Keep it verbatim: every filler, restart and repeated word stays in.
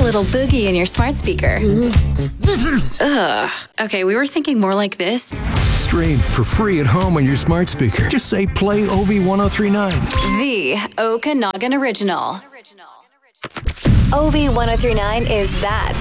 little boogie in your smart speaker. Ugh. Okay, we were thinking more like this. Stream for free at home on your smart speaker. Just say play O V ten thirty-nine. The Okanagan Original. O V ten thirty-nine is that.